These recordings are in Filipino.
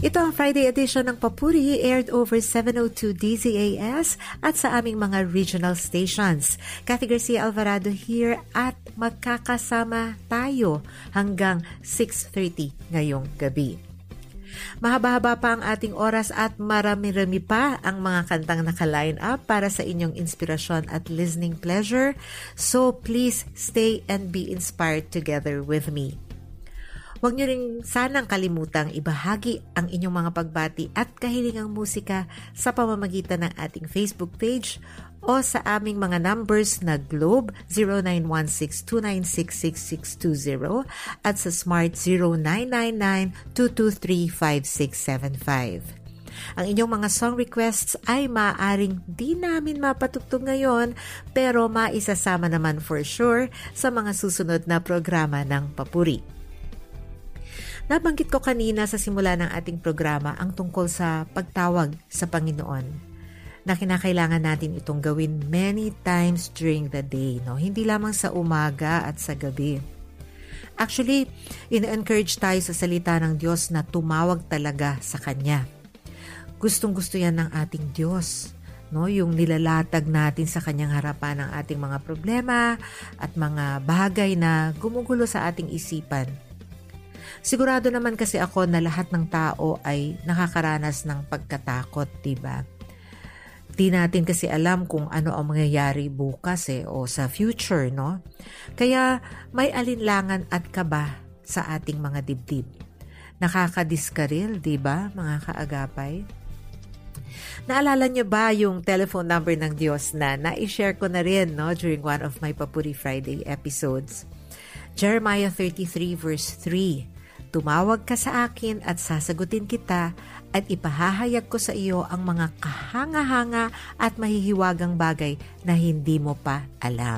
Ito ang Friday edition ng Papuri, aired over 702 DZAS at sa aming mga regional stations. Cathy Garcia Alvarado here at magkakasama tayo hanggang 6:30 ngayong gabi. Mahaba-haba pa ang ating oras at marami-rami pa ang mga kantang naka-line up para sa inyong inspirasyon at listening pleasure. So please stay and be inspired together with me. Huwag niyo rin sanang kalimutang ibahagi ang inyong mga pagbati at kahilingang musika sa pamamagitan ng ating Facebook page o sa aming mga numbers na Globe 0916-296-6620 at sa Smart 0999-223-5675. Ang inyong mga song requests ay maaaring di namin mapatugtog ngayon pero maisasama naman for sure sa mga susunod na programa ng Papuri. Nabanggit ko kanina sa simula ng ating programa ang tungkol sa pagtawag sa Panginoon na kinakailangan natin itong gawin many times during the day, no? Hindi lamang sa umaga at sa gabi. Actually, in-encourage tayo sa salita ng Diyos na tumawag talaga sa Kanya. Gustong-gusto yan ng ating Diyos, no? Yung nilalatag natin sa Kanyang harapan ang ating mga problema at mga bagay na gumugulo sa ating isipan. Sigurado naman kasi ako na lahat ng tao ay nakakaranas ng pagkatakot, diba? Di natin kasi alam kung ano ang mangyayari bukas o sa future, no? Kaya may alinlangan at kaba sa ating mga dibdib. Nakakadiskaril, di ba, mga kaagapay? Naalala niyo ba yung telephone number ng Diyos na na-share ko na rin, no, during one of my Papuri Friday episodes? Jeremiah 33 verse 3. Tumawag ka sa akin at sasagutin kita at ipahahayag ko sa iyo ang mga kahanga-hanga at mahihiwagang bagay na hindi mo pa alam.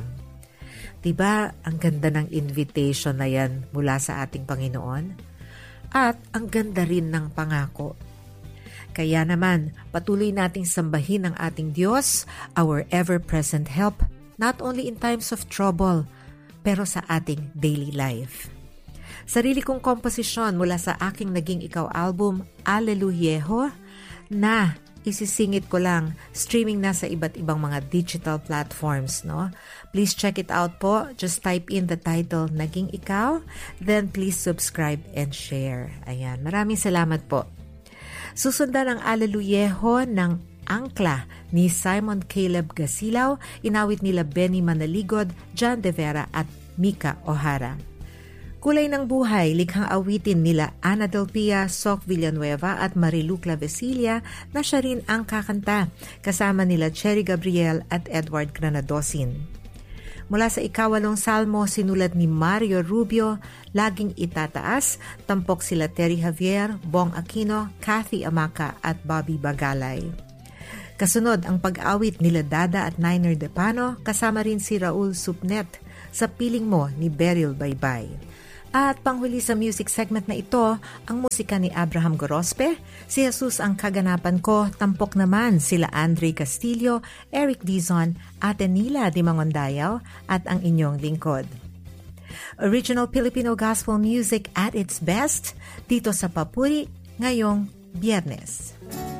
Diba, ang ganda ng invitation na yan mula sa ating Panginoon? At ang ganda rin ng pangako. Kaya naman, patuloy nating sambahin ang ating Diyos, our ever-present help, not only in times of trouble, pero sa ating daily life. Sarili kong komposisyon mula sa aking Naging Ikaw album, Alleluyeho, na isisingit ko lang, streaming na sa iba't ibang mga digital platforms, no? Please check it out po. Just type in the title, Naging Ikaw, then please subscribe and share. Ayan, maraming salamat po. Susundan ang Alleluyeho ng Angkla ni Simon Caleb Gasilaw, inawit nila Benny Manaligod, John De Vera at Mika O'Hara. Kulay ng Buhay, likhang awitin nila Ana Del Pia, Soc Villanueva at Marilu Clavecilla na siya rin ang kakanta, kasama nila Cherry Gabriel at Edward Granadosin. Mula sa ikawalong salmo, sinulat ni Mario Rubio, Laging Itataas, tampok sila Terry Javier, Bong Aquino, Cathy Amaca at Bobby Bagalay. Kasunod ang pag-awit nila Dada at Niner Depano, kasama rin si Raul Supnet sa Piling Mo ni Beryl Baybay. At panghuli sa music segment na ito, ang musika ni Abraham Gorospe, si Jesus ang kaganapan ko, tampok naman sila Andre Castillo, Eric Dizon, Ate Nila Dimangondayaw at ang inyong lingkod. Original Filipino gospel music at its best dito sa Papuri ngayong Biyernes.